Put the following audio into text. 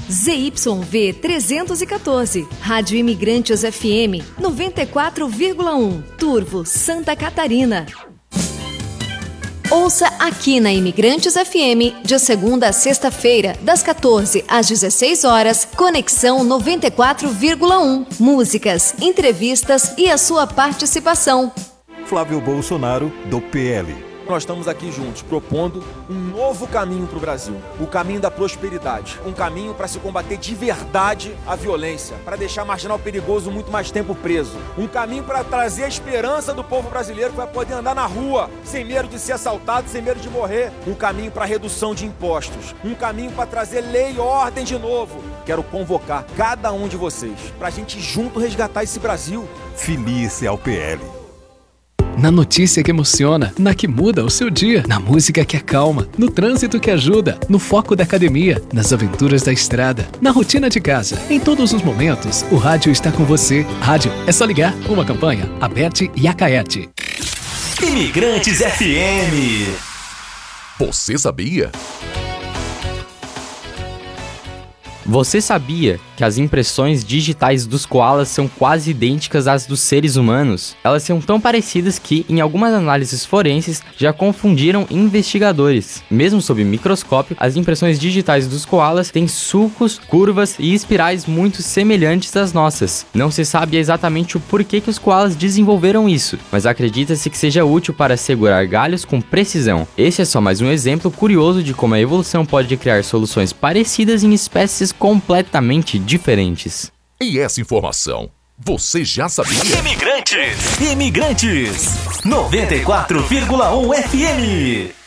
ZYV 314, Rádio Imigrantes FM 94,1, Turvo, Santa Catarina. Ouça aqui na Imigrantes FM, de segunda a sexta-feira, das 14 às 16 horas, Conexão 94,1. Músicas, entrevistas e a sua participação. Flávio Bolsonaro, do PL. Nós estamos aqui juntos, propondo um novo caminho para o Brasil. O caminho da prosperidade. Um caminho para se combater de verdade a violência. Para deixar marginal perigoso muito mais tempo preso. Um caminho para trazer a esperança do povo brasileiro que vai poder andar na rua, sem medo de ser assaltado, sem medo de morrer. Um caminho para redução de impostos. Um caminho para trazer lei e ordem de novo. Quero convocar cada um de vocês para a gente junto resgatar esse Brasil. Filie-se ao PL. Na notícia que emociona, na que muda o seu dia, na música que acalma, no trânsito que ajuda, no foco da academia, nas aventuras da estrada, na rotina de casa. Em todos os momentos, o rádio está com você. Rádio, é só ligar. Uma campanha, Aberte e Acaete. Imigrantes FM. Você sabia? Você sabia que as impressões digitais dos koalas são quase idênticas às dos seres humanos? Elas são tão parecidas que, em algumas análises forenses, já confundiram investigadores. Mesmo sob microscópio, as impressões digitais dos koalas têm sulcos, curvas e espirais muito semelhantes às nossas. Não se sabe exatamente o porquê que os koalas desenvolveram isso, mas acredita-se que seja útil para segurar galhos com precisão. Esse é só mais um exemplo curioso de como a evolução pode criar soluções parecidas em espécies completamente diferentes. E essa informação, você já sabia? Imigrantes 94,1 FM.